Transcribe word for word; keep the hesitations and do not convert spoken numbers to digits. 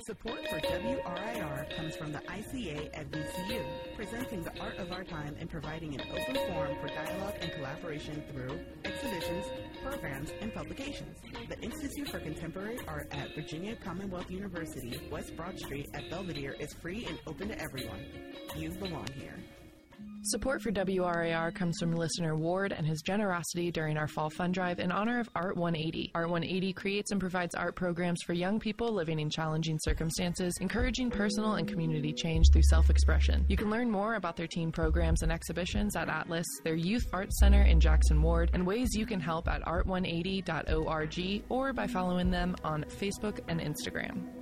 Support for W R I R comes from the I C A at V C U, presenting the art of our time and providing an open forum for dialogue and collaboration through exhibitions, programs, and publications. The Institute for Contemporary Art at Virginia Commonwealth University, West Broad Street at Belvedere is free and open to everyone. You belong here. Support for W R I R comes from listener Ward and his generosity during our fall fund drive in honor of Art one eighty. Art one eighty creates and provides art programs for young people living in challenging circumstances, encouraging personal and community change through self-expression. You can learn more about their team programs and exhibitions at Atlas, their Youth Arts Center in Jackson Ward, and ways you can help at art one eighty dot org or by following them on Facebook and Instagram.